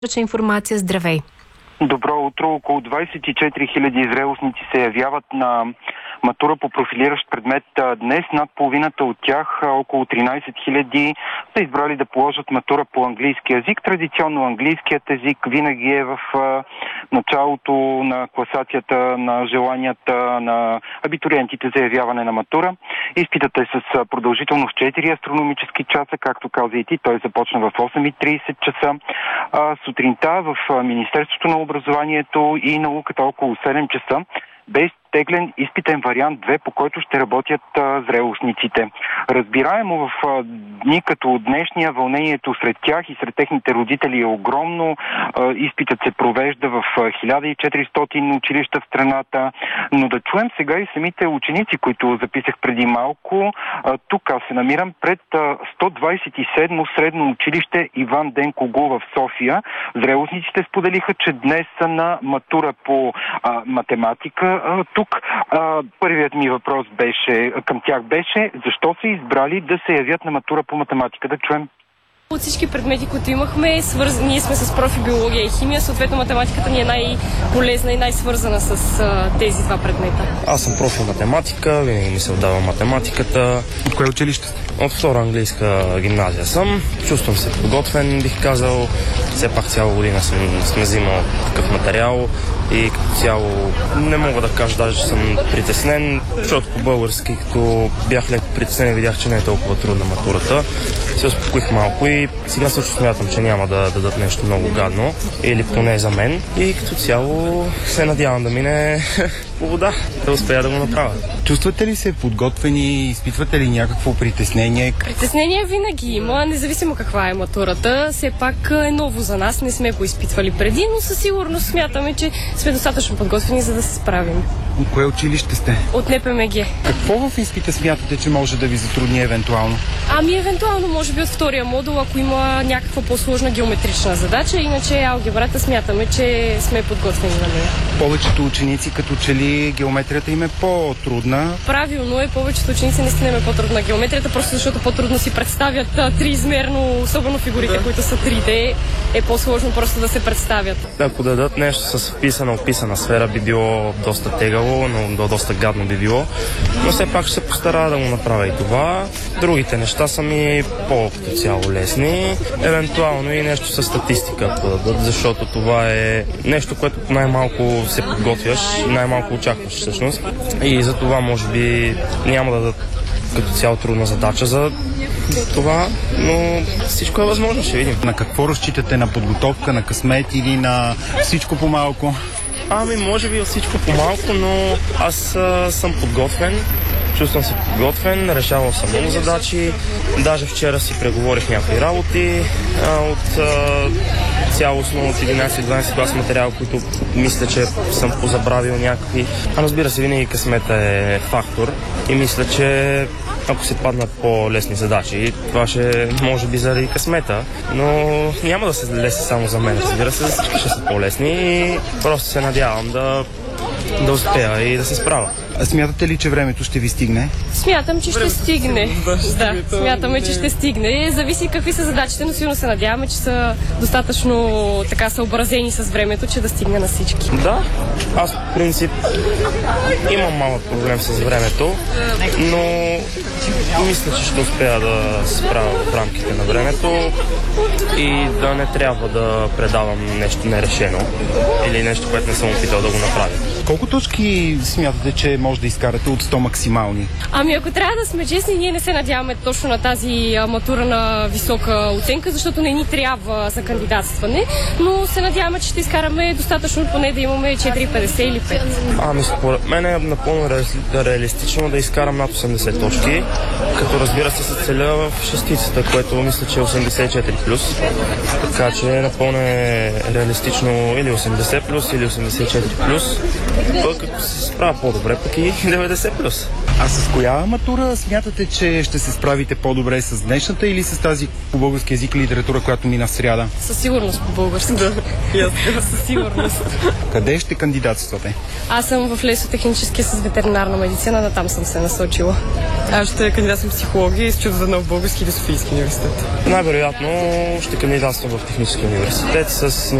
Информация, здравей! Добро утро. Около 24 000 зрелостници се явяват на матура по профилиращ предмет днес. Над половината от тях, около 13 000, са избрали да положат матура по английски език. Традиционно английският език винаги е в началото на класацията на желанията на абитуриентите за явяване на матура. Изпитът е с продължителност 4 астрономически часа, както каза и ти. Той започна в 8:30 часа. Сутринта в Министерството на образованието и науката около 7 часа бе теглен изпитен вариант 2, по който ще работят зрелостниците. Разбираемо в дни като днешния вълнението сред тях и сред техните родители е огромно. Изпитът се провежда в 1400 училища в страната, но да чуем сега и самите ученици, които записах преди малко. Тук аз се намирам пред 127 средно училище Иван Денко Гул в София. Зрелостниците споделиха, че днес са на матура по математика. Тук първият ми въпрос към тях беше, защо са избрали да се явят на матура по математика? Да чуем. От всички предмети, които имахме, ние сме с профи биология и химия, съответно математиката ни е най-полезна и най-свързана с тези два предмета. Аз съм профи математика, винаги ми се отдава математиката. От кое училище сте? От втора английска гимназия съм. Чувствам се подготвен, бих казал. Все пак цяла година сме взимал такъв материал и като цяло не мога да кажа даже, че съм притеснен, защото по-български, като бях леко притеснен, видях, че не е толкова трудна матурата. Се успокоих малко и сега също смятам, че няма да дадат нещо много гадно, или поне за мен. И като цяло се надявам да мине по вода, да успея да го направя. Чувствате ли се подготвени, изпитвате ли някакво притеснение? Притеснение винаги има, независимо каква е матурата. Все пак е ново за нас, не сме го изпитвали преди, но със сигурност смятаме, че сме достатъчно подготвени, за да се справим. От кое училище сте? От НПМГ. Какво в изпита смятате, че може да ви затрудни евентуално? Евентуално може би от втория модул, ако има някаква по-сложна геометрична задача, иначе алгебрата смятаме, че сме подготвени на нея. Повечето ученици като че ли геометрията им е по-трудна. Правилно е, повечето ученици наистина им е по-трудна геометрията, просто защото по-трудно си представят триизмерно, особено фигурите, които са 3D, е по-сложно просто да се представят. Ако дадат нещо с описана сфера, би било доста тегаво, но доста гадно би било. Но все пак ще се постара да го направя и това. Другите неща са ми по-като цяло лесни. Евентуално и нещо с статистика, ако дадат, защото това е нещо, което най-малко се подготвяш, най-малко очакваш всъщност. И за това може би няма да дадат като цяло трудна задача за това, но всичко е възможно, ще видим. На какво разчитате? На подготовка, на късмет или на всичко по-малко? Може би всичко по-малко, но аз съм подготвен. Чувствам се подготвен, решавал съм много задачи. Даже вчера си преговорих някакви работи от цялостно от 11-12 клас материал, които мисля, че съм позабравил някакви. Разбира се, винаги късмета е фактор и мисля, че ако се паднат по-лесни задачи, това ще може би заради късмета, но няма да се леси само за мен. Разбира се, за всички ще са по-лесни и просто се надявам да успея и да се справя. А смятате ли, че времето ще ви стигне? Смятам, че ще стигне. Да, смятаме, че ще стигне. Зависи какви са задачите, но сигурно се надяваме, че са достатъчно така съобразени с времето, че да стигне на всички. Да, аз в принцип имам малък проблем с времето, но мисля, че ще успея да се справя в рамките на времето и да не трябва да предавам нещо нерешено или нещо, което не съм опитал да го направя. Колко точки смятате, че може да изкарате от 100 максимални? Ако трябва да сме честни, ние не се надяваме точно на тази матура на висока оценка, защото не ни трябва за кандидатстване, но се надяваме, че ще изкараме достатъчно, поне да имаме 4,50 или 5. Според мен е напълно реалистично да изкарам над 80 точки, като разбира се се целя в шестицата, което мисля, че е 84+. Така че напълно е реалистично или 80+, или 84+. Пък ако се справя по-добре, пък и 90+. А с коя матура смятате, че ще се справите по-добре, с днешната или с тази по български език и литература, която мина в сряда? Със сигурност по български. Да, със сигурност. Къде ще кандидатствате? Аз съм в лесотехническия с ветеринарна медицина, натам съм се насочила. Аз ще кандидатствам психология и се чудя за нов български или Софийски университет. Най-вероятно ще кандидатствам в Техническия университет с